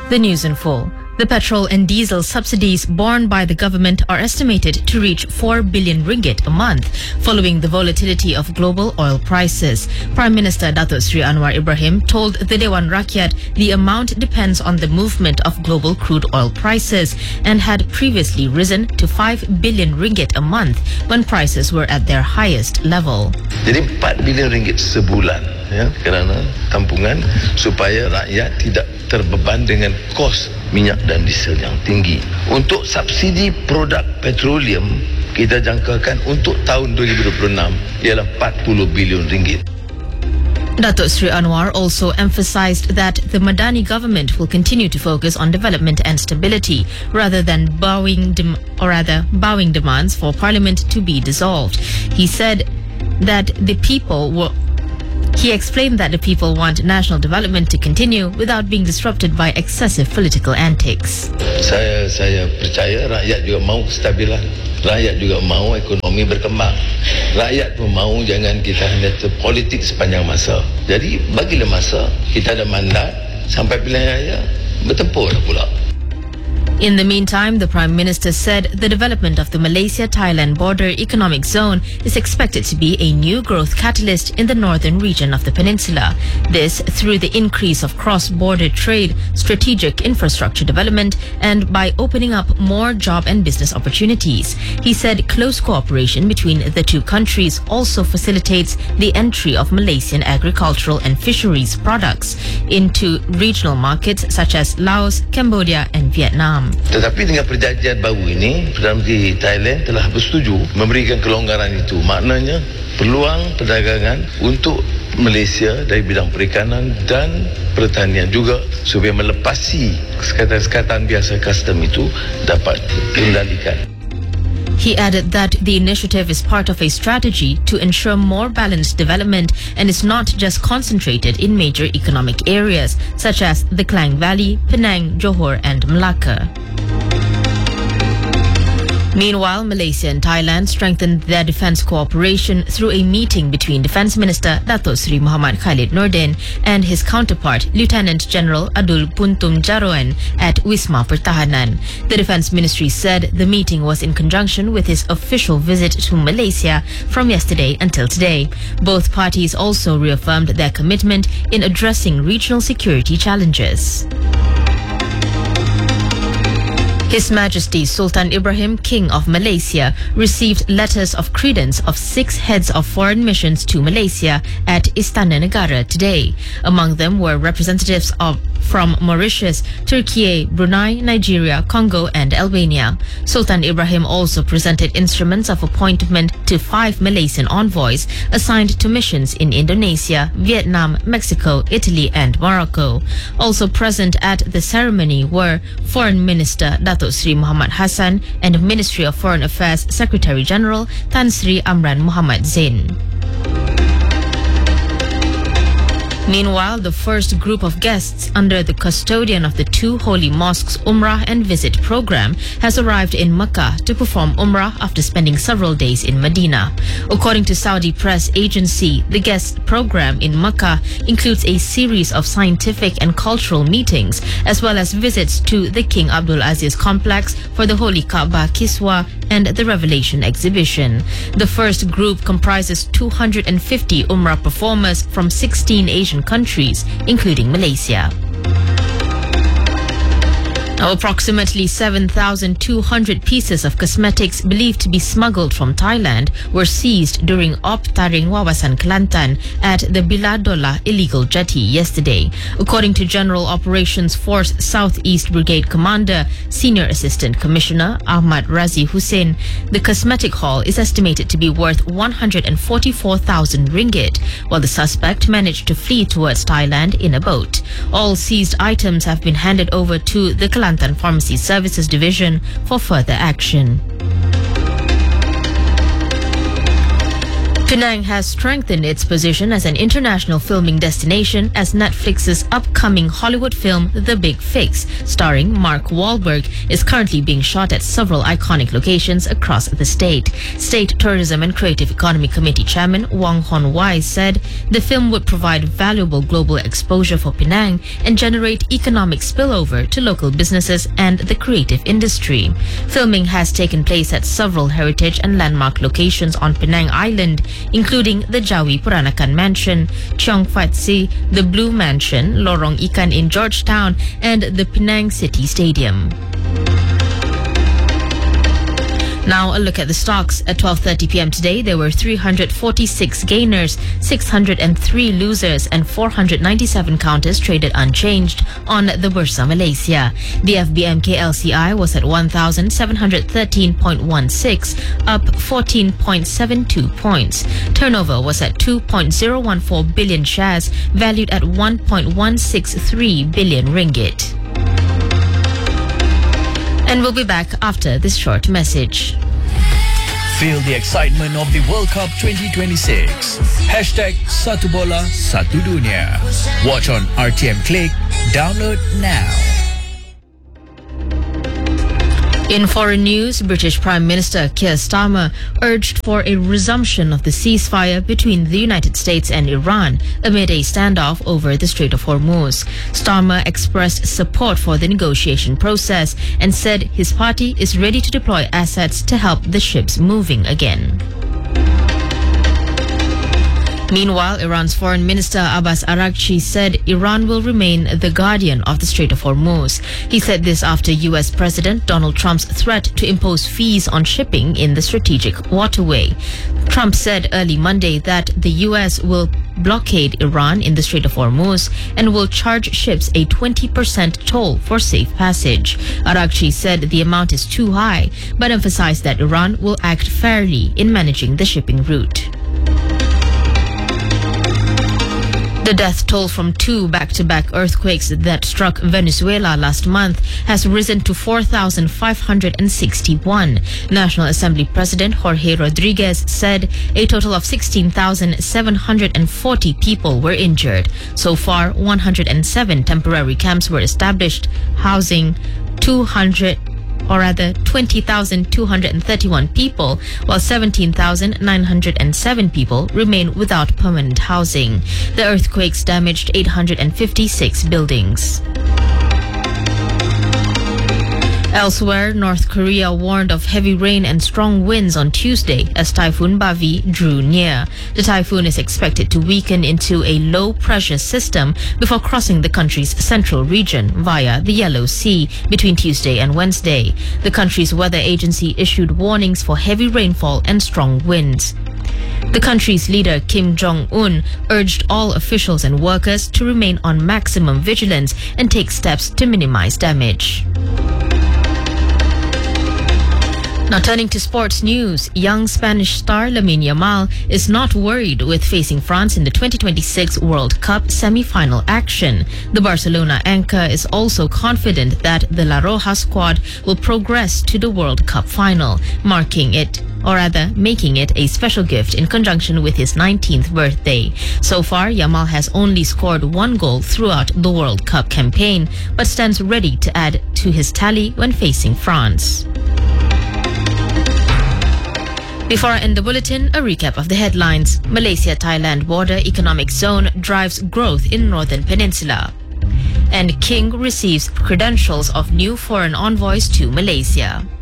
The news in full. The petrol and diesel subsidies borne by the government are estimated to reach 4 billion ringgit a month, following the volatility of global oil prices. Prime Minister Datuk Seri Anwar Ibrahim told the Dewan Rakyat the amount depends on the movement of global crude oil prices and had previously risen to 5 billion ringgit a month when prices were at their highest level. Jadi 4 bilion ringgit sebulan, ya, kerana tampungan supaya rakyat tidak terbeban dengan kos minyak dan diesel yang tinggi. Untuk subsidi produk petroleum, kita jangkakan untuk tahun 2026 ialah 40 bilion ringgit. Datuk Seri Anwar also emphasized that the Madani government will continue to focus on development and stability rather than bowing demands for parliament to be dissolved. He explained that the people want national development to continue without being disrupted by excessive political antics. Saya percaya rakyat juga mahu kestabilan. Rakyat juga mahu ekonomi berkembang. Rakyat pun mahu jangan kita hanya terpolitik sepanjang masa. Jadi bagilah masa, kita ada mandat sampai pilihan raya, bertempur pula. In the meantime, the Prime Minister said the development of the Malaysia-Thailand border economic zone is expected to be a new growth catalyst in the northern region of the peninsula. This through the increase of cross-border trade, strategic infrastructure development, and by opening up more job and business opportunities. He said close cooperation between the two countries also facilitates the entry of Malaysian agricultural and fisheries products into regional markets such as Laos, Cambodia, and Vietnam. Tetapi dengan perjanjian baru ini, Perdana Menteri Thailand telah bersetuju memberikan kelonggaran itu. Maknanya peluang perdagangan untuk Malaysia dari bidang perikanan dan pertanian juga supaya melepasi sekatan-sekatan biasa custom itu dapat dikendalikan. He added that the initiative is part of a strategy to ensure more balanced development and is not just concentrated in major economic areas such as the Klang Valley, Penang, Johor and Malacca. Meanwhile, Malaysia and Thailand strengthened their defence cooperation through a meeting between Defence Minister Datuk Seri Muhammad Khalid Nordin and his counterpart Lieutenant General Adul Puntum Jaroen at Wisma Pertahanan. The Defence Ministry said the meeting was in conjunction with his official visit to Malaysia from yesterday until today. Both parties also reaffirmed their commitment in addressing regional security challenges. His Majesty Sultan Ibrahim, King of Malaysia, received letters of credence of 6 heads of foreign missions to Malaysia at Istana Negara today. Among them were representatives from Mauritius, Turkey, Brunei, Nigeria, Congo and Albania. Sultan Ibrahim also presented instruments of appointment to 5 Malaysian envoys assigned to missions in Indonesia, Vietnam, Mexico, Italy and Morocco. Also present at the ceremony were Foreign Minister Datuk Seri Muhammad Hassan and Ministry of Foreign Affairs Secretary General Tan Sri Amran Muhammad Zain. Meanwhile, the first group of guests under the custodian of the 2 holy mosques Umrah and Visit program has arrived in Mecca to perform Umrah after spending several days in Medina. According to Saudi press agency, the guest program in Mecca includes a series of scientific and cultural meetings, as well as visits to the King Abdul Aziz complex for the Holy Kaaba Kiswa and the Revelation exhibition. The first group comprises 250 Umrah performers from 16 Asian countries, including Malaysia. Now, approximately 7,200 pieces of cosmetics believed to be smuggled from Thailand were seized during Op Taring Wawasan Kelantan at the Biladola illegal jetty yesterday. According to General Operations Force Southeast Brigade Commander, Senior Assistant Commissioner Ahmad Razi Hussein, the cosmetic haul is estimated to be worth 144,000 ringgit, while the suspect managed to flee towards Thailand in a boat. All seized items have been handed over to the Kelantan Pharmacy Services Division for further action. Penang has strengthened its position as an international filming destination as Netflix's upcoming Hollywood film The Big Fix, starring Mark Wahlberg, is currently being shot at several iconic locations across the state. State Tourism and Creative Economy Committee Chairman Wong Hon Wai said the film would provide valuable global exposure for Penang and generate economic spillover to local businesses and the creative industry. Filming has taken place at several heritage and landmark locations on Penang Island, including the Jawi Puranakan Mansion, Cheong Fat Si, the Blue Mansion, Lorong Ikan in Georgetown, and the Penang City Stadium. Now a look at the stocks. At 12:30 p.m. today, there were 346 gainers, 603 losers, and 497 counters traded unchanged on the Bursa Malaysia. The FBMK LCI was at 1,713.16, up 14.72 points. Turnover was at 2.014 billion shares, valued at 1.163 billion ringgit. And we'll be back after this short message. Feel the excitement of the World Cup 2026. Hashtag Satu Bola Satu Dunia. Watch on RTM Click. Download now. In foreign news, British Prime Minister Keir Starmer urged for a resumption of the ceasefire between the United States and Iran amid a standoff over the Strait of Hormuz. Starmer expressed support for the negotiation process and said his party is ready to deploy assets to help the ships moving again. Meanwhile, Iran's Foreign Minister Abbas Araghchi said Iran will remain the guardian of the Strait of Hormuz. He said this after US President Donald Trump's threat to impose fees on shipping in the strategic waterway. Trump said early Monday that the US will blockade Iran in the Strait of Hormuz and will charge ships a 20% toll for safe passage. Araghchi said the amount is too high, but emphasized that Iran will act fairly in managing the shipping route. The death toll from two back-to-back earthquakes that struck Venezuela last month has risen to 4,561. National Assembly President Jorge Rodriguez said a total of 16,740 people were injured. So far, 107 temporary camps were established, housing 20,231 people, while 17,907 people remain without permanent housing. The earthquakes damaged 856 buildings. Elsewhere, North Korea warned of heavy rain and strong winds on Tuesday as Typhoon Bavi drew near. The typhoon is expected to weaken into a low-pressure system before crossing the country's central region via the Yellow Sea between Tuesday and Wednesday. The country's weather agency issued warnings for heavy rainfall and strong winds. The country's leader, Kim Jong-un, urged all officials and workers to remain on maximum vigilance and take steps to minimize damage. Now turning to sports news, young Spanish star Lamine Yamal is not worried with facing France in the 2026 World Cup semi-final action. The Barcelona anchor is also confident that the La Roja squad will progress to the World Cup final, making it a special gift in conjunction with his 19th birthday. So far, Yamal has only scored one goal throughout the World Cup campaign, but stands ready to add to his tally when facing France. Before I end the bulletin, a recap of the headlines. Malaysia-Thailand border economic zone drives growth in Northern Peninsula. And King receives credentials of new foreign envoys to Malaysia.